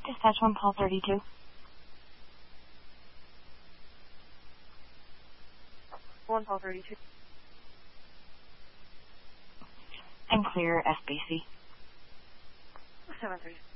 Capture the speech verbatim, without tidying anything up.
Dispatch one, call thirty-two. One, call thirty-two. And clear S B C. seven three.